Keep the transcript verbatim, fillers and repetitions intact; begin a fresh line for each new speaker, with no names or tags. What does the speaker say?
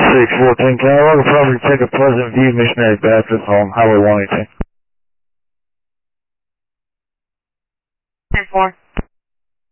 six fourteen, can I log a property check of Pleasant View Missionary Baptist on Highway one eighteen?
ten four.